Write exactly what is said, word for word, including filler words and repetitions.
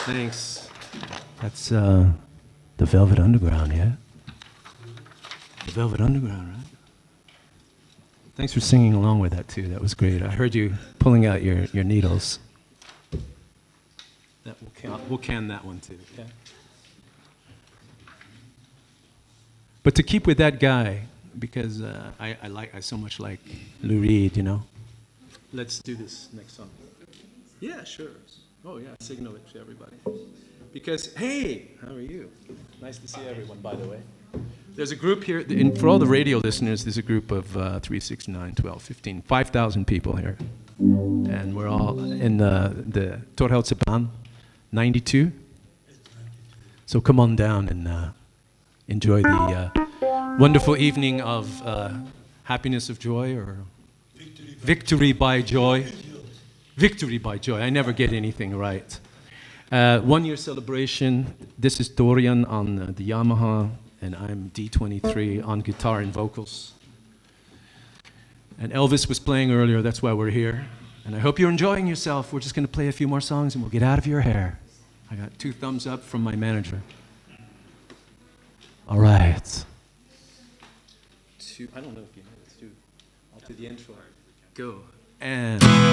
Thanks. That's uh, the Velvet Underground, yeah? The Velvet Underground, right? Thanks for singing along with that, too. That was great. I heard you pulling out your, your needles. That we'll, can, we'll can that one, too, okay? But to keep with that guy, because uh, I, I like I so much like Lou Reed, you know? Let's do this next song. Yeah, sure. Oh, yeah, signal it to everybody. Because, hey, how are you? Nice to see everyone, by the way. There's a group here, in, for all the radio listeners, there's a group of uh, three, six, nine, twelve, fifteen, five thousand people here. And we're all in the, the Torhoutse Baan, ninety-two. So come on down and uh, enjoy the uh, wonderful evening of uh, happiness of joy, or victory by joy. Victory by joy. I never get anything right. Uh, one year celebration. This is Dorian on uh, the Yamaha, and I'm D twenty-three on guitar and vocals. And Elvis was playing earlier, that's why we're here. And I hope you're enjoying yourself. We're just going to play a few more songs and we'll get out of your hair. I got two thumbs up from my manager. All right. Two, I don't know if you know this, too. I'll do the intro. Go. And...